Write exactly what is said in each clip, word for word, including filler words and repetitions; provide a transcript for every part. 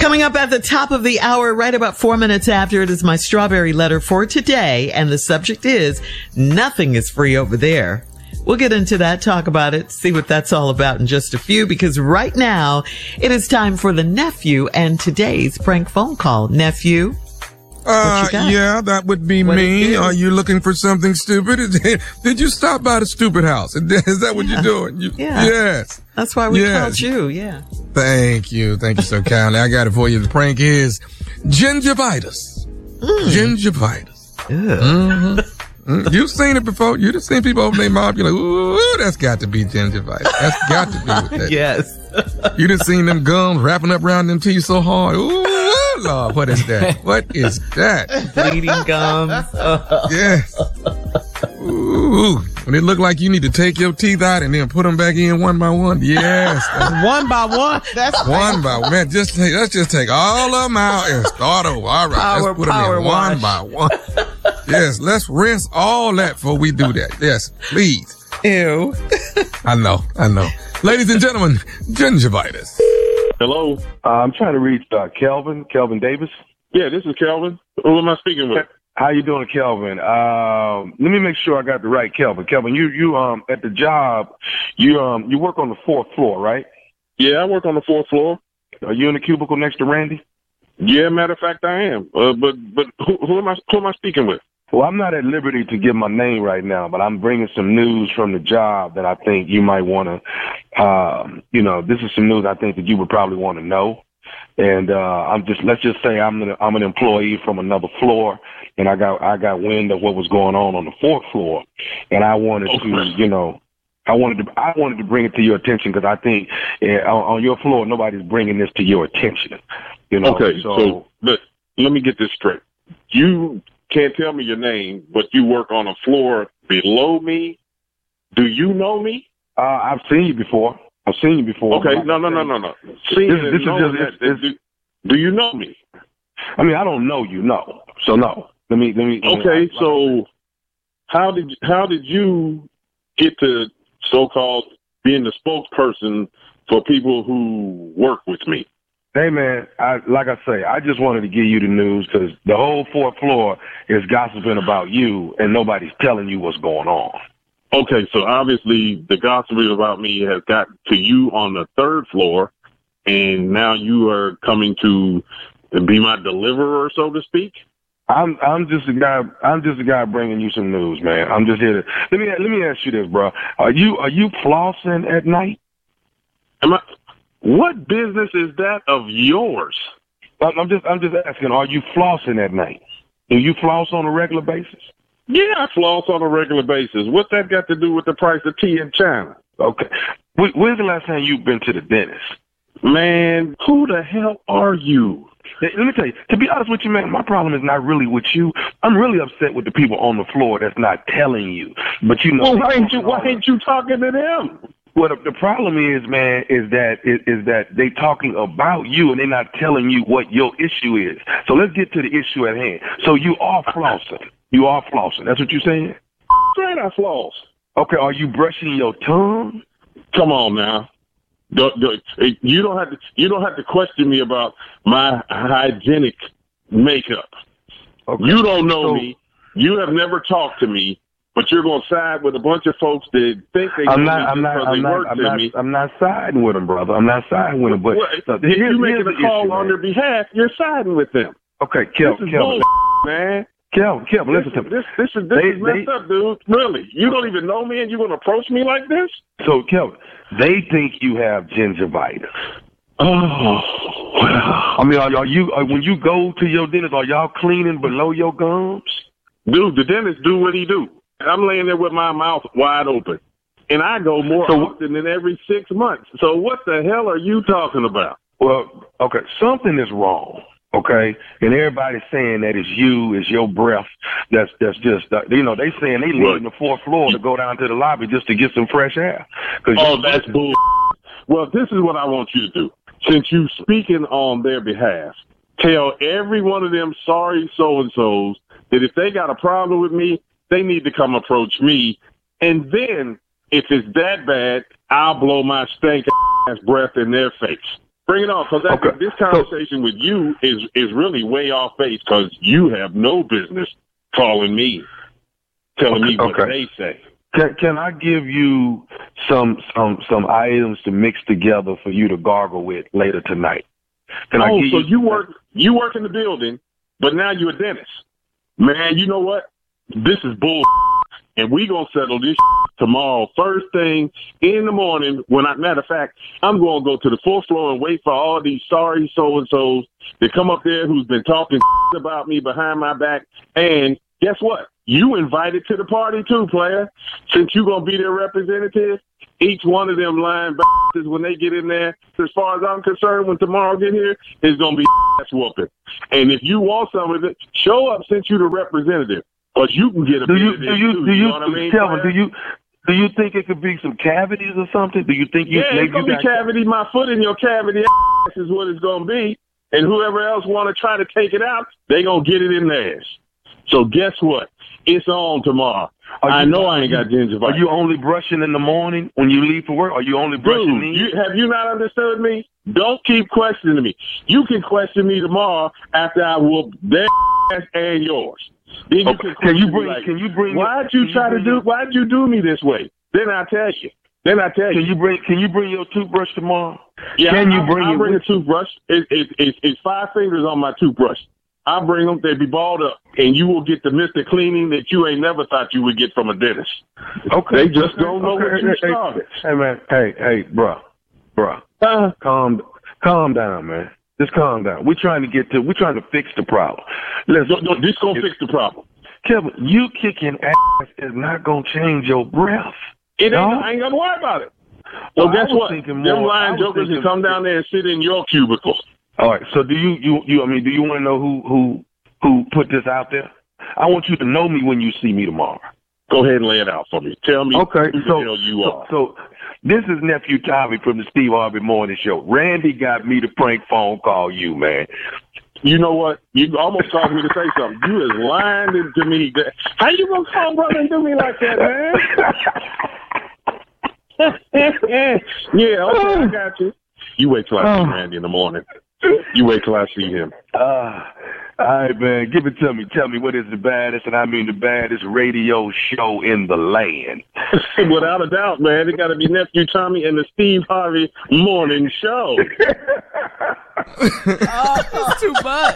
Coming up at the top of the hour, right about four minutes after, it is my strawberry letter for today. And the subject is, nothing is free over there. We'll get into that, talk about it, see what that's all about in just a few, because right now it is time for the nephew and today's prank phone call. Nephew? Uh, yeah, that would be What me. Are you looking for something stupid? Did you stop by the stupid house? Is that what Yeah. you're doing? You, Yeah. Yes. That's why we Yes. called you, yeah. Thank you. Thank you so kindly. I got it for you. The prank is gingivitis. Mm. Gingivitis. Mm-hmm. Mm, you've seen it before. You've seen people open their mouth. You're like, ooh, that's got to be gingivitis. That's got to be with that. Yes. You done seen them gums wrapping up around them teeth so hard. Ooh, Lord, what is that? What is that? Bleeding gums. Yes. Ooh, when it look like you need to take your teeth out and then put them back in one by one. Yes. One by one. That's One by one. Man, just take, let's just take all of them out and start over. All right. Power, let's put them power in one wash. by one. Yes. Let's rinse all that before we do that. Yes. Please. Ew. I know. I know. Ladies and gentlemen, gingivitis. Hello. Uh, I'm trying to reach uh, Kelvin, Kelvin Davis. Yeah, this is Kelvin. Who am I speaking with? How you doing, Kelvin? Um, let me make sure I got the right Kelvin. Kelvin, you you um at the job, you um you work on the fourth floor, right? Yeah, I work on the fourth floor. Are you in the cubicle next to Randy? Yeah, matter of fact, I am. Uh, but but who, who am I? Who am I speaking with? Well, I'm not at liberty to give my name right now, but I'm bringing some news from the job that I think you might want to, um, you know, this is some news I think that you would probably want to know. And uh, I'm just, let's just say I'm an, I'm an employee from another floor, and I got I got wind of what was going on on the fourth floor, and I wanted Okay. to, you know, I wanted to I wanted to bring it to your attention because I think uh, on, on your floor nobody's bringing this to your attention. You know, Okay, so, so let, let me get this straight. You can't tell me your name, but you work on a floor below me. Do you know me? uh, I've seen you before. I've seen you before. Okay, no, no, no, no, no. Seeing This- and this is knowing just- that, this- do, do you know me? I mean, I don't know you, no. So no. Let me let me. let me- Okay, I- so how did how did you get to so-called being the spokesperson for people who work with me? Hey man, I like I say, I just wanted to give you the news because the whole fourth floor is gossiping about you, and nobody's telling you what's going on. Okay, so obviously the gossiping about me has got to you on the third floor, and now you are coming to be my deliverer, so to speak. I'm I'm just a guy. I'm just a guy bringing you some news, man. I'm just here to let me let me ask you this, bro. Are you are you flossing at night? Am I? What business is that of yours? I'm I'm just I'm just asking. Are you flossing at night? Do you floss on a regular basis? Yeah, I floss on a regular basis. What's that got to do with the price of tea in China? Okay. When- When's the last time you've been to the dentist? Man, who the hell are you? Hey, let me tell you, to be honest with you, man, my problem is not really with you. I'm really upset with the people on the floor that's not telling you. But you know, Well, why ain't you why ain't you talking to them? Well, the, the problem is, man, is that is, is that they talking about you and they're not telling you what your issue is. So let's get to the issue at hand. So you are flossing. You are flossing. That's what you're saying? Straight I floss. Okay, are you brushing your tongue? Come on now. Don't- don't- You don't have to. You don't have to question me about my hygienic makeup. Okay. You don't know So- me. You have never talked to me, but you're going to side with a bunch of folks that think they know I'm me not. just I'm not. because I'm they not. work I'm to not, me. I'm not siding with them, brother. I'm not siding with them. But Well, so if here's, you're making here's a the call issue, on man. their behalf, you're siding with them. Okay, This Kelvin, is Kelvin, bull, man. Kelvin, Kelvin, listen to me. This, this is this They- is messed they- up, dude. Really, you don't even know me, and you're going to approach me like this? So, Kelvin, they think you have gingivitis. Oh, wow. I mean, are, are you are, when you go to your dentist, are y'all cleaning below your gums? Dude, the dentist do what he do. I'm laying there with my mouth wide open, and I go more So- often than every six months. So what the hell are you talking about? Well, okay, something is wrong. Okay, and everybody's saying that it's you, it's your breath. That's that's just uh, you know they saying they Well, leaving the fourth floor to go down to the lobby just to get some fresh air. 'Cause Oh, you- that's bull. Well, this is what I want you to do. Since you speaking on their behalf, tell every one of them sorry so-and-sos that if they got a problem with me, they need to come approach me. And then, if it's that bad, I'll blow my stank ass breath in their face. Bring it on, because I Okay. think this conversation with you is is really way off base, because you have no business calling me, telling me what Okay. they say. Can, can I give you some some some items to mix together for you to gargle with later tonight? Can I Oh, give so you work you work in the building, but now you're a dentist. Man, you know what? This is bull, and we gonna settle this tomorrow first thing in the morning. When I matter of fact, I'm gonna go to the fourth floor and wait for all these sorry so and so's to come up there who's been talking about me behind my back. And guess what? You invited to the party too, player. Since you gonna be their representative, each one of them lying bastards when they get in there, as far as I'm concerned, when tomorrow get here, is gonna be ass whooping. And if you want some of it, show up since you're the representative, because you can get a Do bit you of do this you too, do you you, know what I mean, Kelvin? player? Do you do you think it could be some cavities or something? Do you think you Yeah, maybe it's gonna you be got cavity. My foot in your cavity ass is what it's gonna be. And whoever else want to try to take it out, they gonna get it in theirs. So guess what? It's on tomorrow. Are you- I know I ain't got gingivitis. Are you only brushing in the morning when you leave for work? Are you only brushing Dude, in? you, have you not understood me? Don't keep questioning me. You can question me tomorrow after I whoop their ass and yours. Then you Okay, can, can you question me bring- like, can you bring- Why'd can you you try to bring do? your- Why'd you do me this way? Then I tell you. Then I tell you. Can you bring Can you bring your toothbrush tomorrow? Yeah, Can you I, bring I it bring a with you? toothbrush. It, it, it, it's five fingers on my toothbrush. I bring them. They be balled up, and you will get the Mister Cleaning that you ain't never thought you would get from a dentist. Okay. They just okay, don't know okay, what you hey, started. Hey man, hey, hey, bruh, bruh, Uh, calm, calm down, man. Just calm down. We're trying to get to. We're trying to fix the problem. Let's. no, no, this gonna fix the problem. Kevin, you kicking ass is not gonna change your breath. It ain't. No? I ain't gonna worry about it. So Well, I guess was what? thinking Them more- I lying was jokers can thinking- come down there and sit in your cubicle. All right. So do you you you? I mean, do you want to know who who who put this out there? I want you to know me when you see me tomorrow. Go ahead and lay it out for me. Tell me Okay, who so, the hell you so, are. so this is Nephew Tommy from the Steve Harvey Morning Show. Randy got me to prank phone call you, man. You know what? You almost caused me to say something. You is lying to me. How you gonna call brother and do me like that, man? Yeah, okay, I got you. You wait till I see Randy in the morning. You wait till I see him. Uh, all right, man. Give it to me. Tell me what is the baddest, and I mean the baddest radio show in the land. Without a doubt, man. It got to be Nephew Tommy and the Steve Harvey Morning Show. Oh, too much.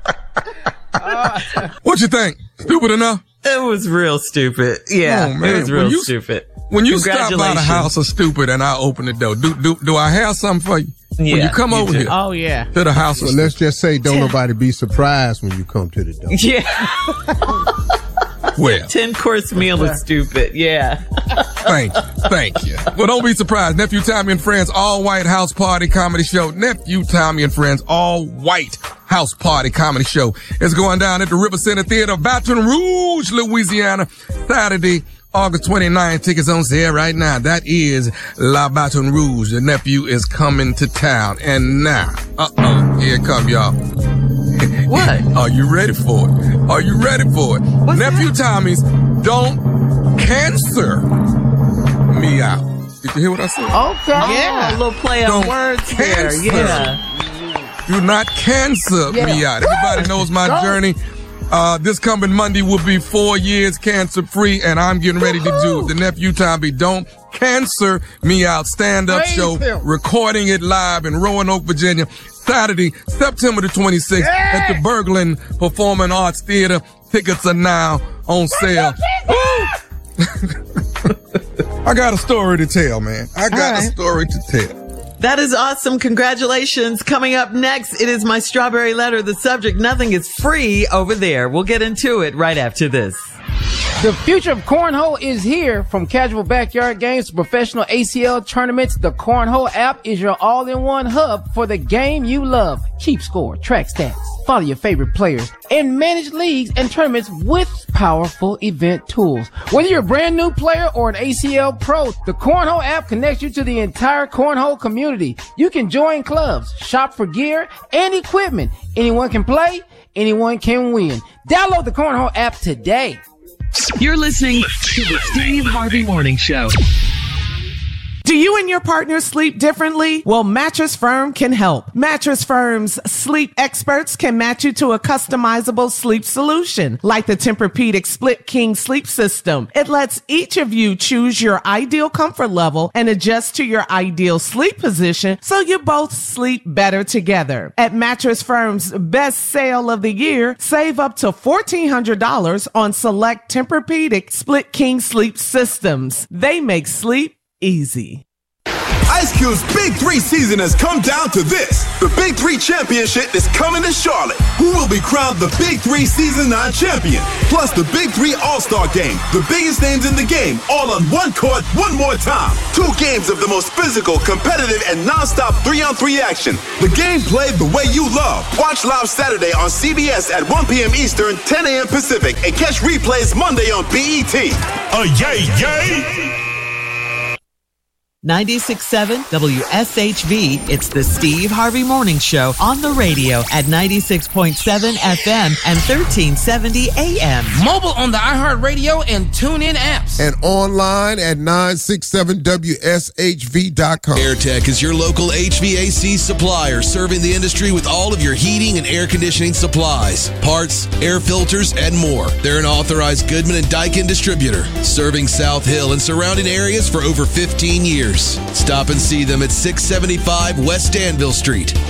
What you think? Stupid enough? It was real stupid. Yeah, Oh, man. it was When real you- stupid. When you stop by the Congratulations. house of stupid and I open the door, do do do I have something for you? When Yeah, you come you over do. here Oh, yeah. to the house of So let's just say don't nobody be surprised when you come to the door. Yeah, well, ten course meal is stupid. Yeah. thank you, thank you. Well, don't be surprised. Nephew Tommy and Friends all white house party comedy show. Nephew Tommy and Friends all white house party comedy show is going down at the River Center Theater, Baton Rouge, Louisiana, Saturday, August twenty-ninth. Tickets on sale right now. That is La Baton Rouge. The nephew is coming to town. And now, uh-oh, here it come, y'all. What? Are you ready for it? Are you ready for it? What's Nephew that? Tommy's Don't Cancer Me Out. Did you hear what I said? Okay. Yeah, a little play on Don't words there. cancel. Yeah. Do not cancer me out. Everybody knows my journey. Uh, this coming Monday will be four years cancer free, and I'm getting ready to do it. The Nephew Tommy Don't Cancer Me Out stand-up Praise show, him. recording it live in Roanoke, Virginia, Saturday, September the twenty-sixth at the Berglund Performing Arts Theater. Tickets are now on sale. I got a story to tell, man. I got All a right. story to tell. That is awesome. Congratulations. Coming up next, it is my strawberry letter. The subject, nothing is free over there. We'll get into it right after this. The future of cornhole is here. From casual backyard games to professional A C L tournaments, the Cornhole app is your all-in-one hub for the game you love. Keep score, track stats, follow your favorite players, and manage leagues and tournaments with powerful event tools. Whether you're a brand new player or an A C L pro, the Cornhole app connects you to the entire cornhole community. You can join clubs, shop for gear and equipment. Anyone can play, anyone can win. Download the Cornhole app today. You're listening to the Steve Harvey Morning Show. Do you and your partner sleep differently? Well, Mattress Firm can help. Mattress Firm's sleep experts can match you to a customizable sleep solution, like the Tempur-Pedic Split King Sleep System. It lets each of you choose your ideal comfort level and adjust to your ideal sleep position so you both sleep better together. At Mattress Firm's best sale of the year, save up to fourteen hundred dollars on select Tempur-Pedic Split King Sleep Systems. They make sleep easy. Ice Cube's Big Three season has come down to this. The Big Three Championship is coming to Charlotte. Who will be crowned the Big Three Season nine champion? Plus the Big Three All-Star Game. The biggest names in the game, all on one court, one more time. Two games of the most physical, competitive, and non-stop three-on-three action. The game played the way you love. Watch live Saturday on C B S at one p.m. Eastern, ten a.m. Pacific, and catch replays Monday on B E T. A yay, yay! ninety-six point seven W S H V. It's the Steve Harvey Morning Show on the radio at ninety-six point seven F M and thirteen seventy A M. Mobile on the iHeartRadio and TuneIn apps. And online at nine six seven W S H V dot com. AirTech is your local H V A C supplier, serving the industry with all of your heating and air conditioning supplies, parts, air filters, and more. They're an authorized Goodman and Daikin distributor, serving South Hill and surrounding areas for over fifteen years. Stop and see them at six seventy-five West Danville Street.